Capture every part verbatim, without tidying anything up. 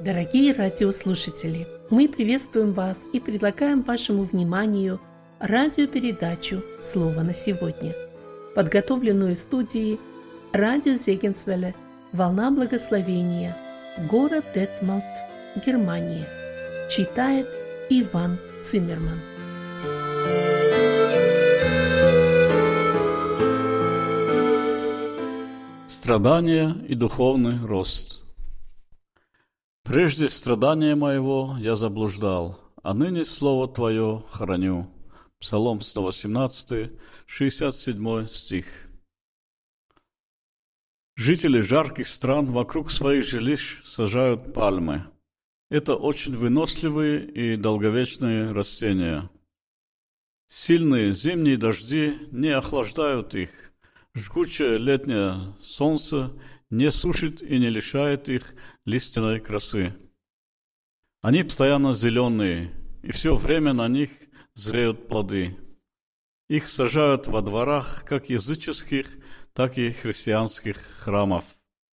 Дорогие радиослушатели, мы приветствуем вас и предлагаем вашему вниманию радиопередачу «Слово на сегодня», подготовленную студией радио Зегенсвелле «Волна благословения», город Детмолд, Германия. Читает Иван Циммерман. Страдания и духовный рост. Прежде страдания моего я заблуждал, а ныне слово Твое храню. Псалом сто восемнадцатый, шестьдесят седьмой стих. Жители жарких стран вокруг своих жилищ сажают пальмы. Это очень выносливые и долговечные растения. Сильные зимние дожди не охлаждают их. Жгучее летнее солнце не сушит и не лишает их лиственной красы. Они постоянно зеленые, и все время на них зреют плоды. Их сажают во дворах как языческих, так и христианских храмов.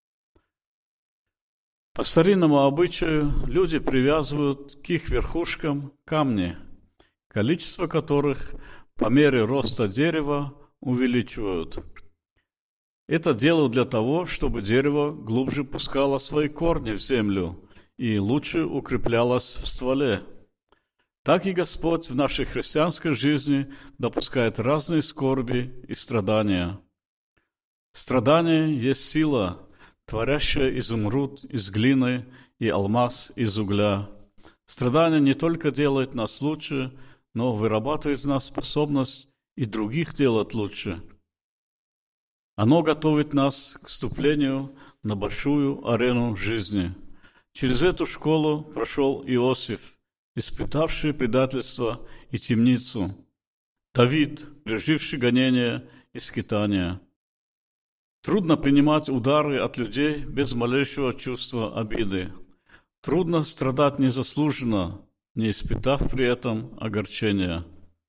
По старинному обычаю люди привязывают к их верхушкам камни, количество которых по мере роста дерева увеличивают. Это делают для того, чтобы дерево глубже пускало свои корни в землю и лучше укреплялось в стволе. Так и Господь в нашей христианской жизни допускает разные скорби и страдания. Страдание есть сила, творящая изумруд из глины и алмаз из угля. Страдание не только делает нас лучше, но вырабатывает в нас способность и других делать лучше. Оно готовит нас к вступлению на большую арену жизни. Через эту школу прошел Иосиф, испытавший предательство и темницу. Давид, переживший гонения и скитания. Трудно принимать удары от людей без малейшего чувства обиды. Трудно страдать незаслуженно, не испытав при этом огорчения.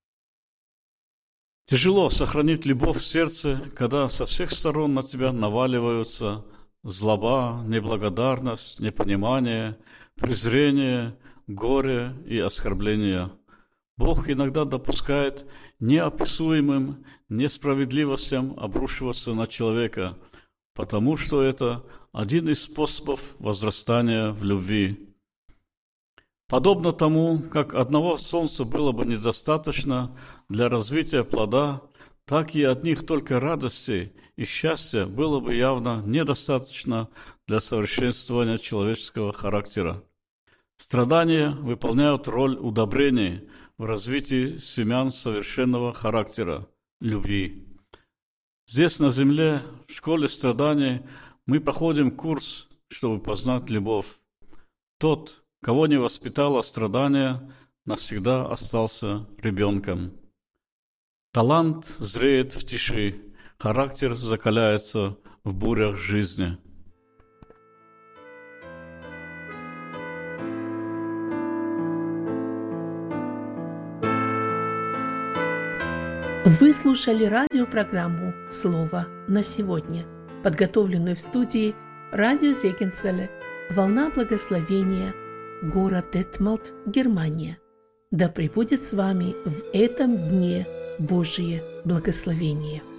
Тяжело сохранить любовь в сердце, когда со всех сторон на тебя наваливаются злоба, неблагодарность, непонимание, презрение, горе и оскорбление. Бог иногда допускает неописуемым несправедливостям обрушиваться на человека, потому что это один из способов возрастания в любви. Подобно тому, как одного солнца было бы недостаточно для развития плода, так и одних только радостей и счастья было бы явно недостаточно для совершенствования человеческого характера. Страдания выполняют роль удобрений в развитии семян совершенного характера – любви. Здесь, на земле, в школе страданий, мы проходим курс, чтобы познать любовь. Тот, кого не воспитало страдание, навсегда остался ребенком. Талант зреет в тиши, характер закаляется в бурях жизни. Вы слушали радиопрограмму «Слово на сегодня», подготовленную в студии радио Зегенсвелле «Волна благословения», город Детмолд, Германия. Да пребудет с вами в этом дне Божие благословение.